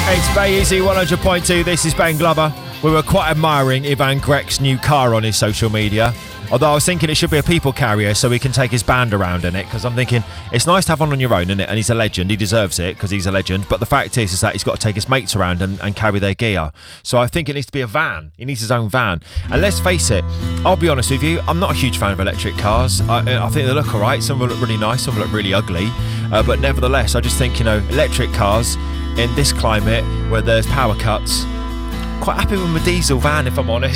It's Bay Easy 100.2. This is Ben Glover. We were quite admiring Ivan Grek's new car on his social media. Although I was thinking it should be a people carrier so he can take his band around in it, because I'm thinking it's nice to have one on your own, isn't it? And he's a legend. He deserves it because he's a legend. But the fact is that he's got to take his mates around and carry their gear. So I think it needs to be a van. He needs his own van. And let's face it, I'll be honest with you, I'm not a huge fan of electric cars. I think they look all right. Some will look really nice, some will look really ugly. But nevertheless, I just think, electric cars in this climate where there's power cuts, quite happy with my diesel van, if I'm honest.